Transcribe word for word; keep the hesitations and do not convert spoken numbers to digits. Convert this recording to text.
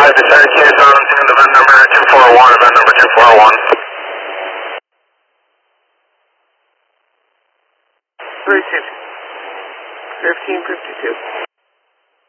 five, descend units on event number two four one, event number two four one. Three six. Fifteen fifty two.